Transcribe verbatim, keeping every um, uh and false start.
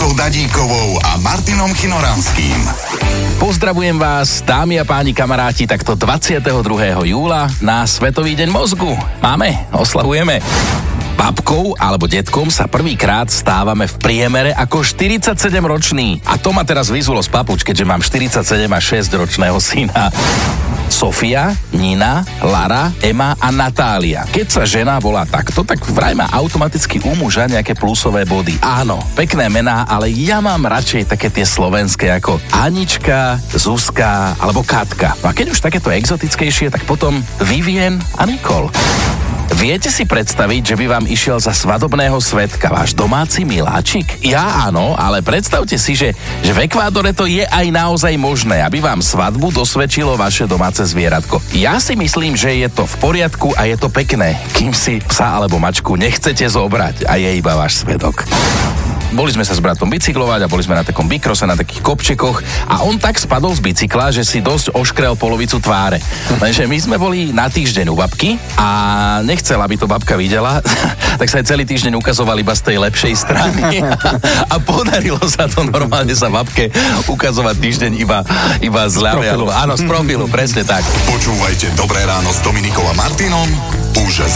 Dominikou Dadíkovou a Martinom Chinoranským. Pozdravujem vás, dámy a páni kamaráti, takto dvadsiateho druhého júla na Svetový deň mozgu. Máme, oslavujeme. Babkou alebo detkom sa prvýkrát stávame v priemere ako štyridsaťsedemročný. A to ma teraz vyzulo z papuč, keďže mám štyridsaťsedem a šesťročného syna. Sofia, Nina, Lara, Ema a Natália. Keď sa žena volá takto, tak vraj má automaticky u muža nejaké plusové body. Áno, pekné mená, ale ja mám radšej také tie slovenské ako Anička, Zuzka alebo Katka. No a keď už takéto exotickejšie, tak potom Vivien a Nicole. Viete si predstaviť, že by vám išiel za svadobného svedka váš domáci miláčik? Ja áno, ale predstavte si, že, že v Ekvádore to je aj naozaj možné, aby vám svadbu dosvedčilo vaše domáce zvieratko. Ja si myslím, že je to v poriadku a je to pekné, kým si psa alebo mačku nechcete zobrať a je iba váš svedok. Boli sme sa s bratom bicyklovať a boli sme na takom bikrose, na takých kopčekoch a on tak spadol z bicykla, že si dosť oškrel polovicu tváre. Lenže my sme boli na týždeň u babky a nechcela, aby to babka videla, tak sa aj celý týždeň ukazoval iba z tej lepšej strany a podarilo sa to normálne sa babke ukazovať týždeň iba, iba z ľavej. Áno, z profilu, presne tak. Počúvajte Dobré ráno s Dominikou a Martinom už